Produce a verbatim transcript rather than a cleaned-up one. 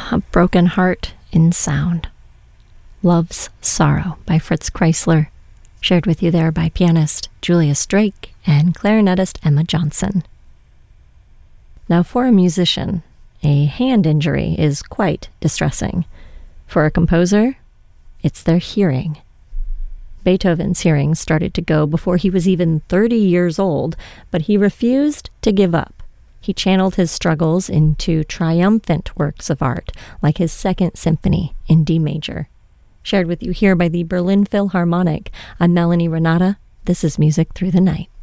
A broken heart in sound. Love's Sorrow by Fritz Kreisler, shared with you there by pianist Julius Drake and clarinetist Emma Johnson. Now, for a musician, a hand injury is quite distressing. For a composer, it's their hearing. Beethoven's hearing started to go before he was even thirty years old, but he refused to give up. He channeled his struggles into triumphant works of art, like his Second Symphony in D major. Shared with you here by the Berlin Philharmonic, I'm Melanie Renata. This is Music Through the Night.